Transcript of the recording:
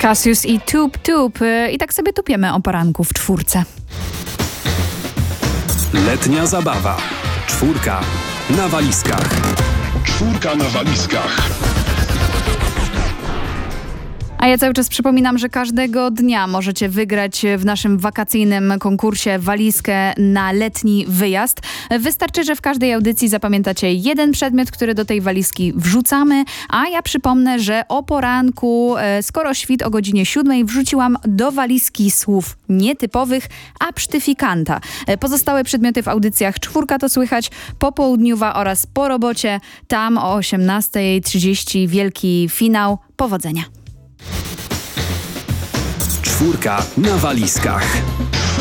Cassius i Tup Tup. I tak sobie tupiemy o poranku w czwórce. Letnia zabawa. Czwórka na walizkach. Czwórka na walizkach. A ja cały czas przypominam, że każdego dnia możecie wygrać w naszym wakacyjnym konkursie walizkę na letni wyjazd. Wystarczy, że w każdej audycji zapamiętacie jeden przedmiot, który do tej walizki wrzucamy, a ja przypomnę, że o poranku, skoro świt o godzinie 7 wrzuciłam do walizki słów nietypowych, a psztyfikanta. Pozostałe przedmioty w audycjach Czwórka to słychać, popołudniowa oraz po robocie. Tam o 18:30 wielki finał. Powodzenia. Czwórka na walizkach.